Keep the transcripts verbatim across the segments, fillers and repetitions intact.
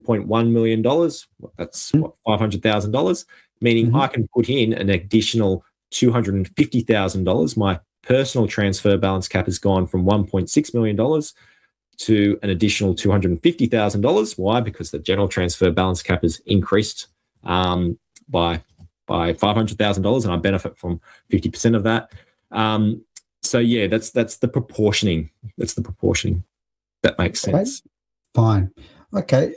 point one million dollars. That's what, five hundred thousand dollars, meaning mm-hmm. I can put in an additional two hundred fifty thousand dollars. My personal transfer balance cap has gone from one point six million dollars to an additional two hundred fifty thousand dollars. Why? Because the general transfer balance cap has increased um, by, by five hundred thousand dollars, and I benefit from fifty percent of that. Um, so, yeah, that's that's the proportioning. That's the proportioning. That makes sense. Okay. Fine. Okay.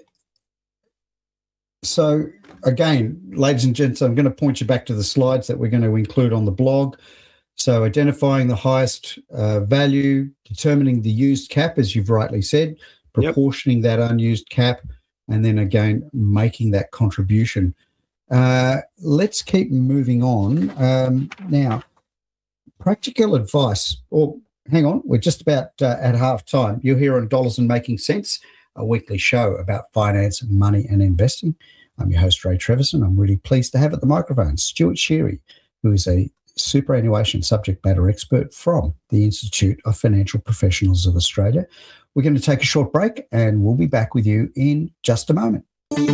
So, again, ladies and gents, I'm going to point you back to the slides that we're going to include on the blog. So identifying the highest uh, value, determining the used cap, as you've rightly said, proportioning yep. that unused cap, and then, again, making that contribution. Uh, let's keep moving on. Um, now, practical advice. Or, hang on, we're just about uh, at half time. You're here on Dollars and Making Sense, a weekly show about finance, money, and investing. I'm your host, Ray Treverson. I'm really pleased to have at the microphone Stuart Sherry, who is a superannuation subject matter expert from the Institute of Financial Professionals of Australia. We're going to take a short break and we'll be back with you in just a moment.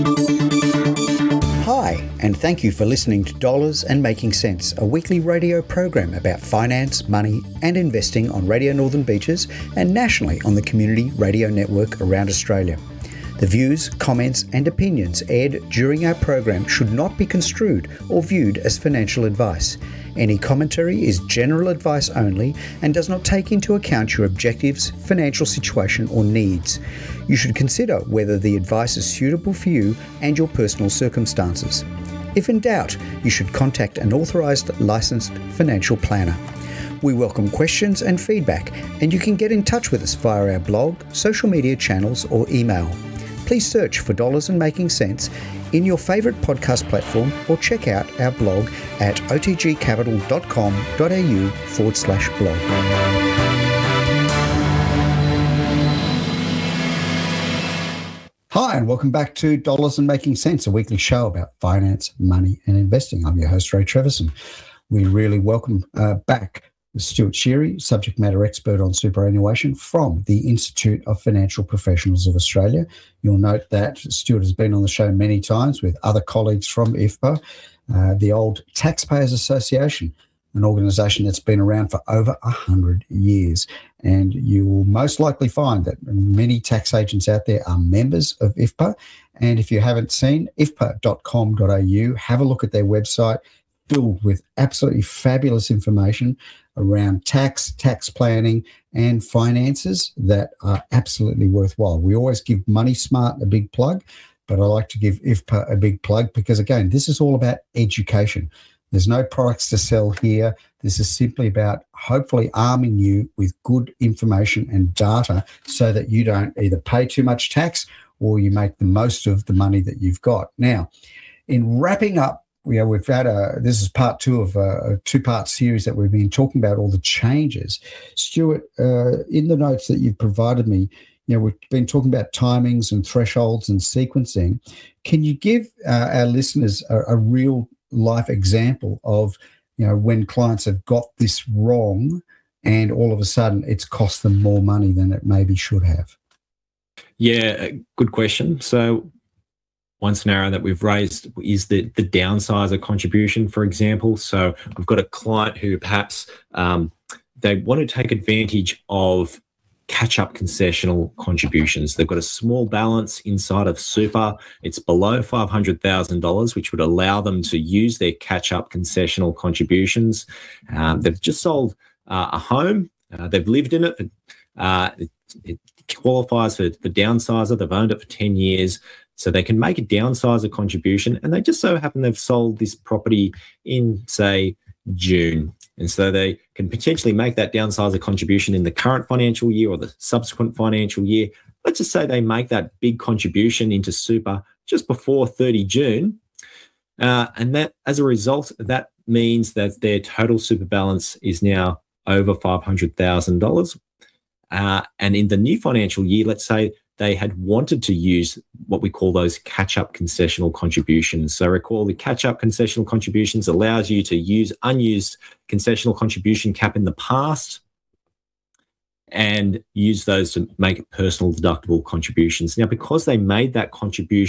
Hi, and thank you for listening to Dollars and Making Sense, a weekly radio program about finance, money and investing on Radio Northern Beaches and nationally on the Community Radio Network around Australia. The views, comments and opinions aired during our program should not be construed or viewed as financial advice. Any commentary is general advice only and does not take into account your objectives, financial situation or needs. You should consider whether the advice is suitable for you and your personal circumstances. If in doubt, you should contact an authorised licensed financial planner. We welcome questions and feedback, and you can get in touch with us via our blog, social media channels or email. Please search for Dollars and Making Sense in your favourite podcast platform or check out our blog at otgcapital.com.au forward slash blog. Hi, and welcome back to Dollars and Making Sense, a weekly show about finance, money and investing. I'm your host, Ray Treverson. We really welcome uh, back Stuart Sherry, subject matter expert on superannuation from the Institute of Financial Professionals of Australia. You'll note that Stuart has been on the show many times with other colleagues from I F P A, uh, the old Taxpayers Association, an organisation that's been around for over one hundred years. And you will most likely find that many tax agents out there are members of I F P A. And if you haven't seen I F P A dot com dot a u, have a look at their website, filled with absolutely fabulous information around tax, tax planning and finances that are absolutely worthwhile. We always give Money Smart a big plug, but I like to give I F P A a big plug because, again, this is all about education. There's no products to sell here. This is simply about hopefully arming you with good information and data so that you don't either pay too much tax or you make the most of the money that you've got. Now, in wrapping up, You know, we've had a, this is part two of a, a two-part series that we've been talking about all the changes. Stuart, uh, in the notes that you've provided me, you know, we've been talking about timings and thresholds and sequencing. Can you give uh, our listeners a, a real-life example of, you know, when clients have got this wrong and all of a sudden it's cost them more money than it maybe should have? Yeah, good question. So one scenario that we've raised is the, the downsizer contribution, for example. So I've got a client who perhaps um, they want to take advantage of catch-up concessional contributions. They've got a small balance inside of super. It's below five hundred thousand dollars, which would allow them to use their catch-up concessional contributions. Um, they've just sold uh, a home. Uh, they've lived in it. For, uh, it, it qualifies for the downsizer. They've owned it for ten years. So they can make a downsizer contribution, and they just so happen they've sold this property in, say, June. And so they can potentially make that downsizer contribution in the current financial year or the subsequent financial year. Let's just say they make that big contribution into super just before thirty June. Uh, and that, as a result, that means that their total super balance is now over five hundred thousand dollars. Uh, and in the new financial year, let's say they had wanted to use what we call those catch-up concessional contributions. So recall the catch-up concessional contributions allows you to use unused concessional contribution cap in the past. and use those to make personal deductible contributions. Now, because they made that contribution